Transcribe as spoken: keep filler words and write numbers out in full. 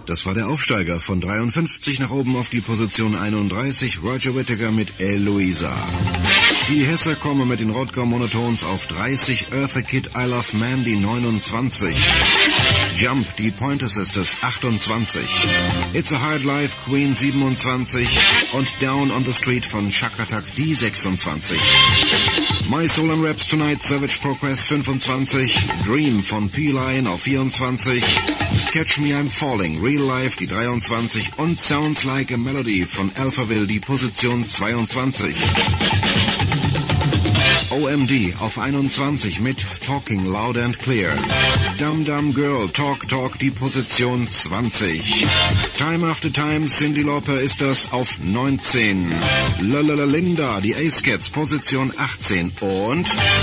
Das war der Aufsteiger von dreiundfünfzig nach oben auf die Position einunddreißig, Roger Whittaker mit Eloisa. Die Hesse kommen mit den Rodger Monotones auf dreißig, Eartha Kitt, I Love Man, die neunundzwanzig. Jump, die Pointer Sisters, achtundzwanzig. It's a Hard Life, Queen, siebenundzwanzig. Und Down on the Street von Chaka Attack, die sechsundzwanzig. My Soul and Raps Tonight, Savage Progress, fünfundzwanzig. Dream von P-Line auf vierundzwanzig. Catch Me I'm Falling, Real Life, die dreiundzwanzig. Und Sounds Like a Melody von Alphaville, die Position zweiundzwanzig. O M D auf einundzwanzig mit Talking Loud and Clear. Dum Dum Girl, Talk Talk, die Position zwanzig. Time After Time, Cyndi Lauper ist das auf neunzehn. La La La Linda, die Ace Cats, Position achtzehn. Und